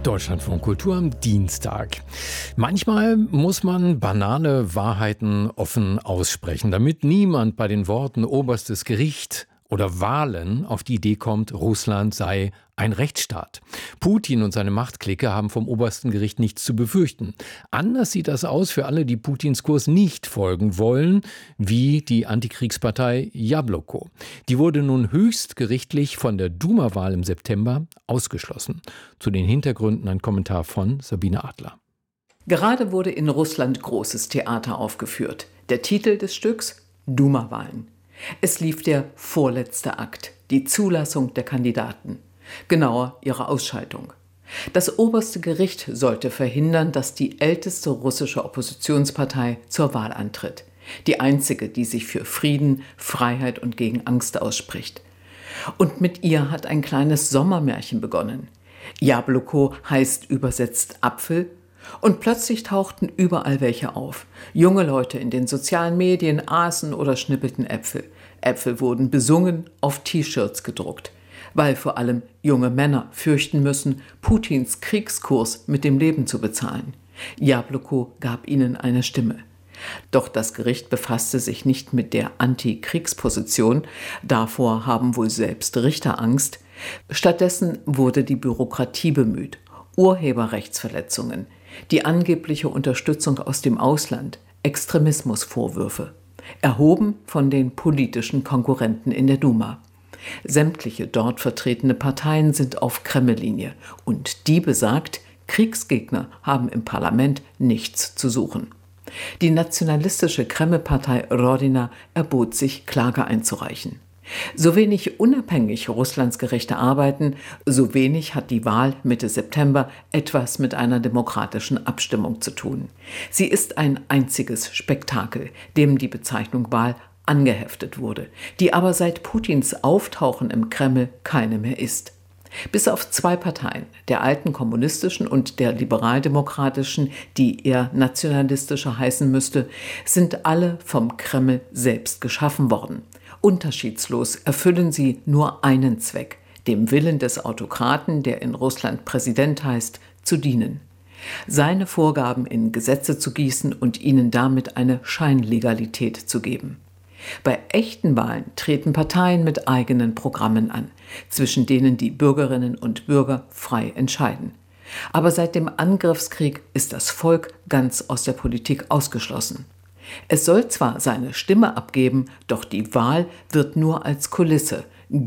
Deutschlandfunk Kultur am Dienstag. Manchmal muss man banale Wahrheiten offen aussprechen, damit niemand bei den Worten oberstes Gericht oder Wahlen auf die Idee kommt, Russland sei ein Rechtsstaat. Putin und seine Machtklicke haben vom obersten Gericht nichts zu befürchten. Anders sieht das aus für alle, die Putins Kurs nicht folgen wollen, wie die Antikriegspartei Jabloko. Die wurde nun höchstgerichtlich von der Duma-Wahl im September ausgeschlossen. Zu den Hintergründen ein Kommentar von Sabine Adler. Gerade wurde in Russland großes Theater aufgeführt. Der Titel des Stücks: Duma-Wahlen. Es lief der vorletzte Akt, die Zulassung der Kandidaten. Genauer ihre Ausschaltung. Das oberste Gericht sollte verhindern, dass die älteste russische Oppositionspartei zur Wahl antritt. Die einzige, die sich für Frieden, Freiheit und gegen Angst ausspricht. Und mit ihr hat ein kleines Sommermärchen begonnen. Jabloko heißt übersetzt Apfel. Und plötzlich tauchten überall welche auf. Junge Leute in den sozialen Medien aßen oder schnippelten Äpfel. Äpfel wurden besungen, auf T-Shirts gedruckt. Weil vor allem junge Männer fürchten müssen, Putins Kriegskurs mit dem Leben zu bezahlen. Jabloko gab ihnen eine Stimme. Doch das Gericht befasste sich nicht mit der Antikriegsposition. Davor haben wohl selbst Richter Angst. Stattdessen wurde die Bürokratie bemüht. Urheberrechtsverletzungen, die angebliche Unterstützung aus dem Ausland, Extremismusvorwürfe, erhoben von den politischen Konkurrenten in der Duma. Sämtliche dort vertretene Parteien sind auf Kreml-Linie und die besagt, Kriegsgegner haben im Parlament nichts zu suchen. Die nationalistische Kreml-Partei Rodina erbot sich, Klage einzureichen. So wenig unabhängig Russlands Gerichte arbeiten, so wenig hat die Wahl Mitte September etwas mit einer demokratischen Abstimmung zu tun. Sie ist ein einziges Spektakel, dem die Bezeichnung Wahl angeheftet wurde, die aber seit Putins Auftauchen im Kreml keine mehr ist. Bis auf zwei Parteien, der alten kommunistischen und der liberaldemokratischen, die eher nationalistischer heißen müsste, sind alle vom Kreml selbst geschaffen worden. Unterschiedslos erfüllen sie nur einen Zweck, dem Willen des Autokraten, der in Russland Präsident heißt, zu dienen. Seine Vorgaben in Gesetze zu gießen und ihnen damit eine Scheinlegalität zu geben. Bei echten Wahlen treten Parteien mit eigenen Programmen an, zwischen denen die Bürgerinnen und Bürger frei entscheiden. Aber seit dem Angriffskrieg ist das Volk ganz aus der Politik ausgeschlossen. Es soll zwar seine Stimme abgeben, doch die Wahl wird nur als Kulisse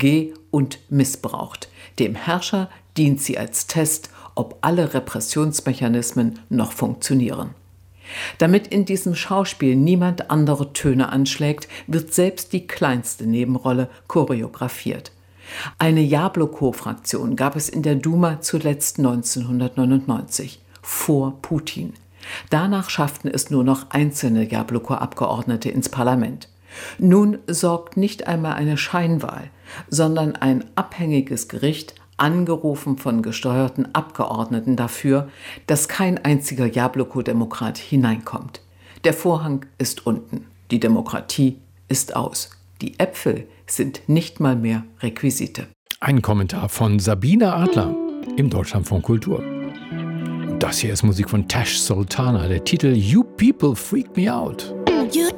und missbraucht. Dem Herrscher dient sie als Test, ob alle Repressionsmechanismen noch funktionieren. Damit in diesem Schauspiel niemand andere Töne anschlägt, wird selbst die kleinste Nebenrolle choreografiert. Eine Jabloko-Fraktion gab es in der Duma zuletzt 1999, vor Putin. Danach schafften es nur noch einzelne Jabloko-Abgeordnete ins Parlament. Nun sorgt nicht einmal eine Scheinwahl, sondern ein abhängiges Gericht, angerufen von gesteuerten Abgeordneten, dafür, dass kein einziger Jabloko-Demokrat hineinkommt. Der Vorhang ist unten, die Demokratie ist aus. Die Äpfel sind nicht mal mehr Requisite. Ein Kommentar von Sabine Adler im Deutschlandfunk Kultur. Das hier ist Musik von Tash Sultana, der Titel You People Freak Me Out.